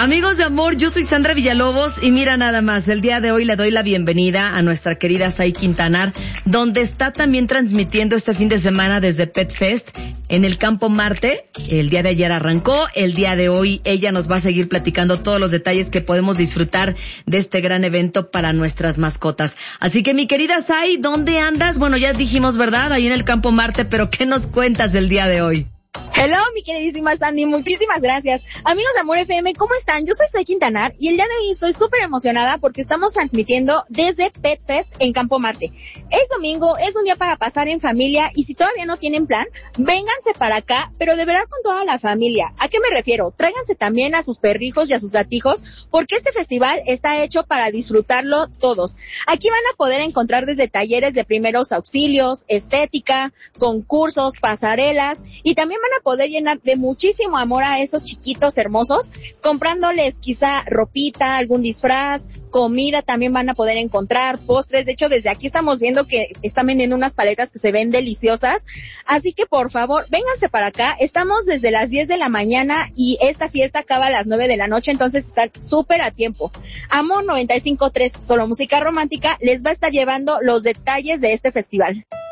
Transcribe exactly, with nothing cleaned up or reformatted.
Amigos de amor, yo soy Sandra Villalobos y mira nada más, el día de hoy le doy la bienvenida a nuestra querida Sai Quintanar, donde está también transmitiendo este fin de semana desde Pet Fest en el Campo Marte. El día de ayer arrancó, el día de hoy ella nos va a seguir platicando todos los detalles que podemos disfrutar de este gran evento para nuestras mascotas. Así que mi querida Sai, ¿dónde andas? Bueno, ya dijimos, ¿verdad? Ahí en el Campo Marte, pero ¿qué nos cuentas del día de hoy? Hello, mi queridísima Sandy, muchísimas gracias. Amigos de Amor F M, ¿cómo están? Yo soy Sai Quintanar y el día de hoy estoy súper emocionada porque estamos transmitiendo desde Pet Fest en Campo Marte. Es domingo, es un día para pasar en familia y si todavía no tienen plan, vénganse para acá, pero de verdad con toda la familia. ¿A qué me refiero? Tráiganse también a sus perrijos y a sus gatijos porque este festival está hecho para disfrutarlo todos. Aquí van a poder encontrar desde talleres de primeros auxilios, estética, concursos, pasarelas y también van a poder llenar de muchísimo amor a esos chiquitos hermosos, comprándoles quizá ropita, algún disfraz, comida también van a poder encontrar, postres. De hecho, desde aquí estamos viendo que están vendiendo unas paletas que se ven deliciosas. Así que, por favor, vénganse para acá. Estamos desde las diez de la mañana y esta fiesta acaba a las nueve de la noche, entonces están súper a tiempo. Amor noventa y cinco punto tres, solo música romántica, les va a estar llevando los detalles de este festival.